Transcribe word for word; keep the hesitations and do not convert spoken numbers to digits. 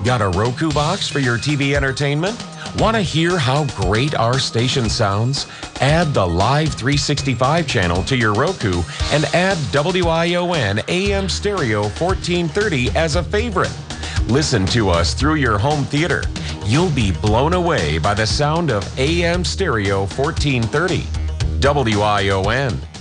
Got a Roku box for your T V entertainment? Want to hear how great our station sounds? Add the Live three sixty-five channel to your Roku and add W I O N A M Stereo fourteen thirty as a favorite. Listen to us through your home theater. You'll be blown away by the sound of A M Stereo fourteen thirty. W I O N.